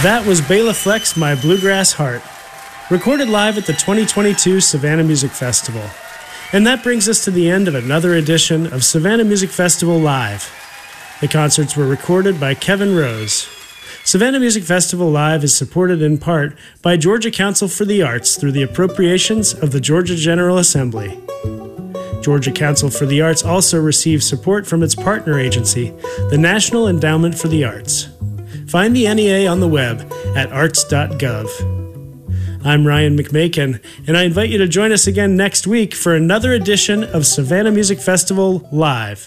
That was Bela Fleck's My Bluegrass Heart, recorded live at the 2022 Savannah Music Festival. And that brings us to the end of another edition of Savannah Music Festival Live. The concerts were recorded by Kevin Rose. Savannah Music Festival Live is supported in part by Georgia Council for the Arts through the appropriations of the Georgia General Assembly. Georgia Council for the Arts also receives support from its partner agency, the National Endowment for the Arts. Find the NEA on the web at arts.gov. I'm Ryan McMakin, and I invite you to join us again next week for another edition of Savannah Music Festival Live.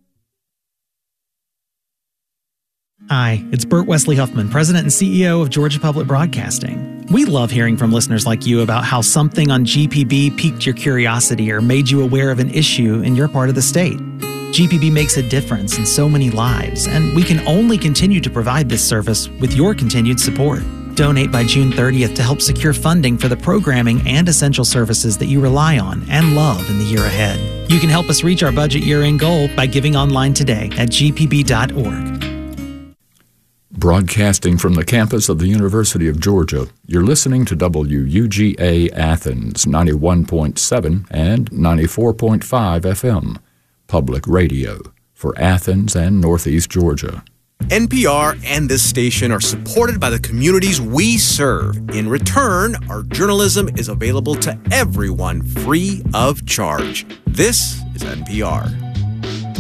Hi, it's Burt Wesley Huffman, President and CEO of Georgia Public Broadcasting. We love hearing from listeners like you about how something on GPB piqued your curiosity or made you aware of an issue in your part of the state. GPB makes a difference in so many lives, and we can only continue to provide this service with your continued support. Donate by June 30th to help secure funding for the programming and essential services that you rely on and love in the year ahead. You can help us reach our budget year-end goal by giving online today at gpb.org. Broadcasting from the campus of the University of Georgia, you're listening to WUGA Athens 91.7 and 94.5 FM, public radio for Athens and Northeast Georgia. NPR and this station are supported by the communities we serve. In return, our journalism is available to everyone free of charge. This is NPR.